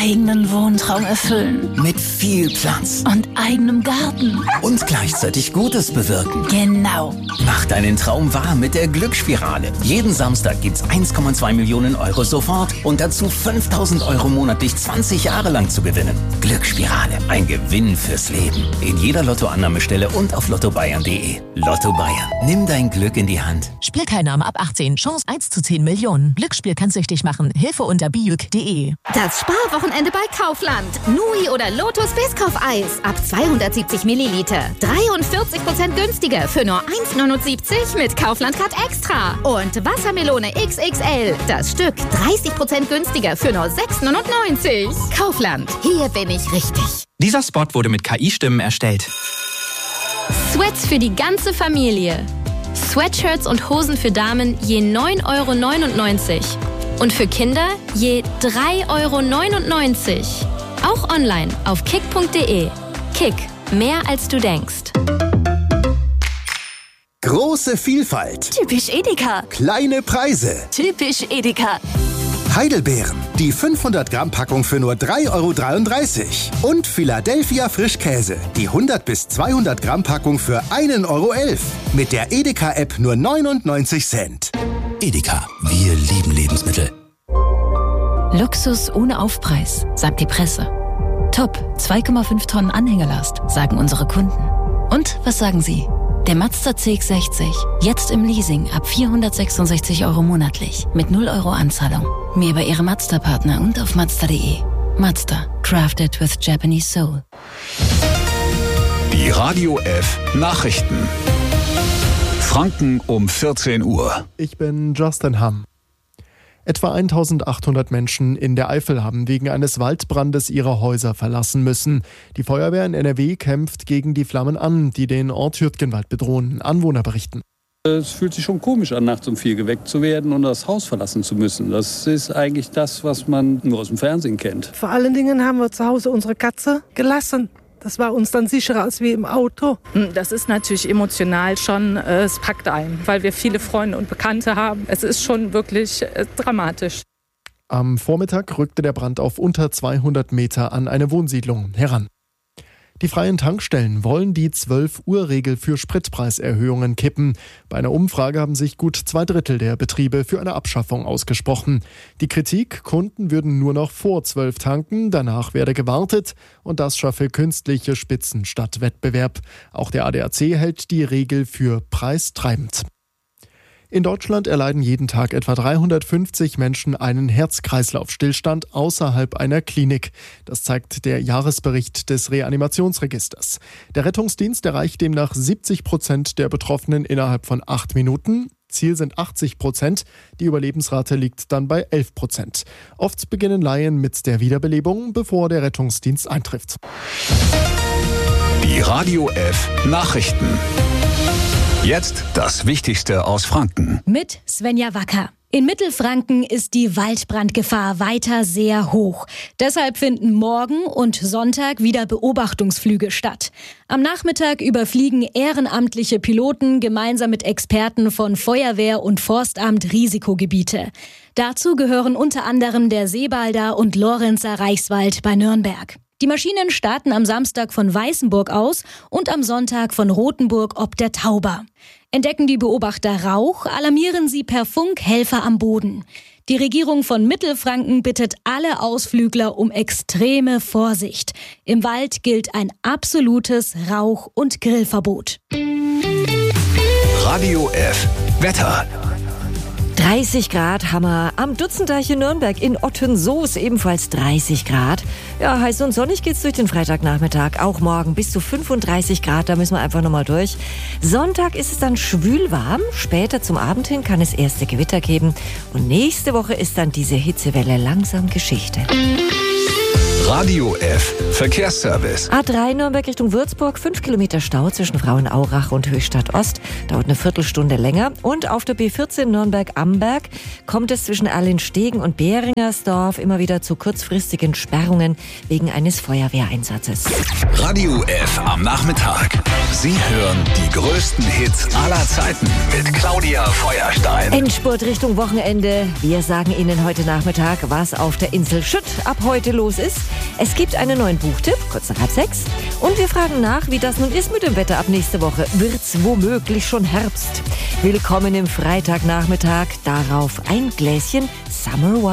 eigenen Wohntraum erfüllen. Mit viel Platz. Und eigenem Garten. Und gleichzeitig Gutes bewirken. Genau. Mach deinen Traum wahr mit der Glücksspirale. Jeden Samstag gibt's 1,2 Millionen Euro sofort und dazu 5.000 Euro monatlich 20 Jahre lang zu gewinnen. Glücksspirale. Ein Gewinn fürs Leben. In jeder Lottoannahmestelle und auf lottobayern.de. Lotto Bayern. Nimm dein Glück in die Hand. Spielteilnahme ab 18. Chance 1 zu 10 Millionen. Glücksspiel kann süchtig machen. Hilfe unter bijuk.de. Das Sparwochenende bei Kaufland. Nui oder Lotus Biscoff-Eis ab 270 Milliliter. 43% günstiger für nur 1,79 mit Kaufland Card Extra. Und Wassermelone XXL. Das Stück 30% günstiger für nur 6,99. Kaufland. Hier bin ich richtig. Dieser Spot wurde mit KI-Stimmen erstellt. Sweats für die ganze Familie. Sweatshirts und Hosen für Damen je 9,99 €. Und für Kinder je 3,99 €. Auch online auf kick.de. Kick, mehr als du denkst. Große Vielfalt. Typisch Edeka. Kleine Preise. Typisch Edeka. Heidelbeeren. Die 500 Gramm Packung für nur 3,33 € Und Philadelphia Frischkäse. Die 100 bis 200 Gramm Packung für 1,11 € Mit der Edeka-App nur 99 Cent. Edeka. Wir lieben Lebensmittel. Luxus ohne Aufpreis, sagt die Presse. Top, 2,5 Tonnen Anhängelast, sagen unsere Kunden. Und was sagen Sie? Der Mazda CX-60, jetzt im Leasing ab 466 € monatlich, mit 0 € Anzahlung. Mehr bei Ihrem Mazda-Partner und auf Mazda.de. Mazda, crafted with Japanese soul. Die Radio F Nachrichten. Franken um 14 Uhr. Ich bin Justin Hamm. Etwa 1800 Menschen in der Eifel haben wegen eines Waldbrandes ihre Häuser verlassen müssen. Die Feuerwehr in NRW kämpft gegen die Flammen an, die den Ort Hürtgenwald bedrohen. Anwohner berichten. Es fühlt sich schon komisch an, nachts um 4 geweckt zu werden und das Haus verlassen zu müssen. Das ist eigentlich das, was man nur aus dem Fernsehen kennt. Vor allen Dingen haben wir zu Hause unsere Katze gelassen. Das war uns dann sicherer als wie im Auto. Das ist natürlich emotional schon, es packt ein, weil wir viele Freunde und Bekannte haben. Es ist schon wirklich dramatisch. Am Vormittag rückte der Brand auf unter 200 Meter an eine Wohnsiedlung heran. Die freien Tankstellen wollen die 12-Uhr-Regel für Spritpreiserhöhungen kippen. Bei einer Umfrage haben sich gut 2/3 der Betriebe für eine Abschaffung ausgesprochen. Die Kritik, Kunden würden nur noch vor 12 tanken, danach werde gewartet und das schaffe künstliche Spitzen statt Wettbewerb. Auch der ADAC hält die Regel für preistreibend. In Deutschland erleiden jeden Tag etwa 350 Menschen einen Herz-Kreislauf-Stillstand außerhalb einer Klinik. Das zeigt der Jahresbericht des Reanimationsregisters. Der Rettungsdienst erreicht demnach 70% der Betroffenen innerhalb von 8 Minuten. Ziel sind 80%. Die Überlebensrate liegt dann bei 11%. Oft beginnen Laien mit der Wiederbelebung, bevor der Rettungsdienst eintrifft. Die Radio F Nachrichten. Jetzt das Wichtigste aus Franken. Mit Svenja Wacker. In Mittelfranken ist die Waldbrandgefahr weiter sehr hoch. Deshalb finden morgen und Sonntag wieder Beobachtungsflüge statt. Am Nachmittag überfliegen ehrenamtliche Piloten gemeinsam mit Experten von Feuerwehr und Forstamt Risikogebiete. Dazu gehören unter anderem der Seebalder und Lorenzer Reichswald bei Nürnberg. Die Maschinen starten am Samstag von Weißenburg aus und am Sonntag von Rothenburg ob der Tauber. Entdecken die Beobachter Rauch, alarmieren sie per Funk Helfer am Boden. Die Regierung von Mittelfranken bittet alle Ausflügler um extreme Vorsicht. Im Wald gilt ein absolutes Rauch- und Grillverbot. Radio F Wetter. 30 Grad haben wir am Dutzendeich in Nürnberg, in Ottensoos ebenfalls 30 Grad. Ja, heiß und sonnig geht's durch den Freitagnachmittag, auch morgen bis zu 35 Grad, da müssen wir einfach nochmal durch. Sonntag ist es dann schwülwarm, später zum Abend hin kann es erste Gewitter geben und nächste Woche ist dann diese Hitzewelle langsam Geschichte. Radio F. Verkehrsservice. A3 Nürnberg Richtung Würzburg, 5 Kilometer Stau zwischen Frauenaurach und Höchstadt Ost. Dauert eine Viertelstunde länger. Und auf der B14 Nürnberg-Amberg kommt es zwischen Allenstegen und Beringersdorf immer wieder zu kurzfristigen Sperrungen wegen eines Feuerwehreinsatzes. Radio F am Nachmittag. Sie hören die größten Hits aller Zeiten mit Claudia Feuerstein. Endspurt Richtung Wochenende. Wir sagen Ihnen heute Nachmittag, was auf der Insel Schütt ab heute los ist. Es gibt einen neuen Buchtipp, kurz nach 5:30. Und wir fragen nach, wie das nun ist mit dem Wetter ab nächste Woche. Wird's womöglich schon Herbst? Willkommen im Freitagnachmittag. Darauf ein Gläschen Summer Wine.